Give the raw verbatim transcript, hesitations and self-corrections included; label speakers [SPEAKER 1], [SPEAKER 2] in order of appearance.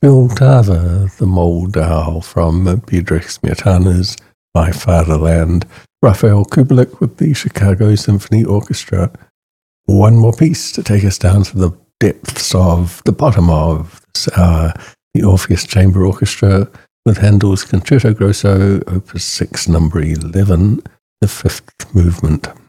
[SPEAKER 1] Vltava, the Moldau from Bedřich Smetana's My Fatherland, Raphael Kubelik with the Chicago Symphony Orchestra. One more piece to take us down to the depths of, the bottom of this hour, the Orpheus Chamber Orchestra with Handel's Concerto Grosso, Opus six, number eleven, the fifth movement.